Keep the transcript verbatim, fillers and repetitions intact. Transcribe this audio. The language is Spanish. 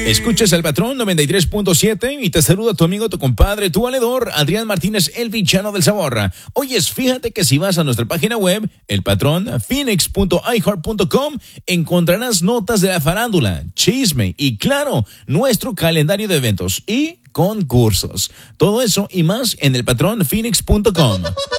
Escuchas al Patrón noventa y tres punto siete y te saluda tu amigo, tu compadre, tu valedor, Adrián Martínez, el villano del sabor. Oyes, fíjate que si vas a nuestra página web, el patrón phoenix punto i heart punto com, encontrarás notas de la farándula, chisme y, claro, nuestro calendario de eventos y concursos. Todo eso y más en el patrón phoenix punto com.